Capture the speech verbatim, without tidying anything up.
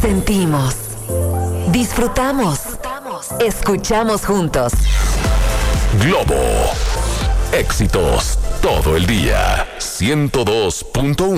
Sentimos, disfrutamos, escuchamos juntos. Globo. Éxitos todo el día. ciento dos punto uno